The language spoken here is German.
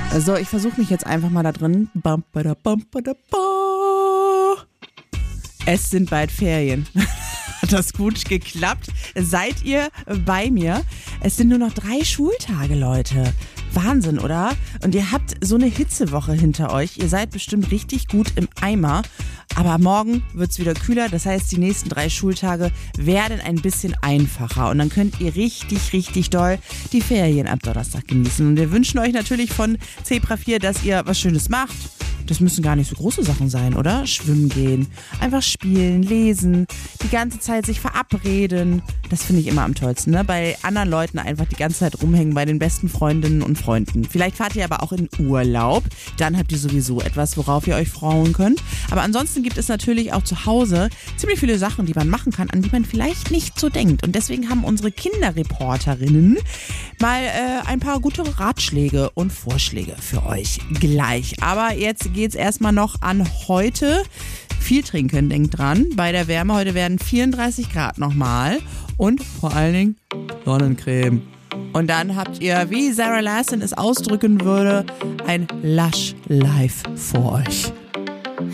So, ich versuche mich jetzt einfach mal da drin. Es sind bald Ferien. Hat das gut geklappt? Seid ihr bei mir? Es sind nur noch 3 Schultage, Leute. Wahnsinn, oder? Und ihr habt so eine Hitzewoche hinter euch. Ihr seid bestimmt richtig gut im Eimer. Aber morgen wird's wieder kühler. Das heißt, die nächsten 3 Schultage werden ein bisschen einfacher. Und dann könnt ihr richtig, richtig doll die Ferien ab Donnerstag genießen. Und wir wünschen euch natürlich von Zebra 4, dass ihr was Schönes macht. Das müssen gar nicht so große Sachen sein, oder? Schwimmen gehen, einfach spielen, lesen, die ganze Zeit sich verabreden. Das finde ich immer am tollsten, ne? Bei anderen Leuten einfach die ganze Zeit rumhängen, bei den besten Freundinnen und Freunden. Vielleicht fahrt ihr aber auch in Urlaub. Dann habt ihr sowieso etwas, worauf ihr euch freuen könnt. Aber ansonsten gibt es natürlich auch zu Hause ziemlich viele Sachen, die man machen kann, an die man vielleicht nicht so denkt. Und deswegen haben unsere Kinderreporterinnen mal ein paar gute Ratschläge und Vorschläge für euch gleich. Aber jetzt geht's erstmal noch an heute. Viel trinken, denkt dran. Bei der Wärme heute werden 34 Grad nochmal. Und vor allen Dingen Sonnencreme. Und dann habt ihr, wie Sarah Larson es ausdrücken würde, ein Lush Life vor euch.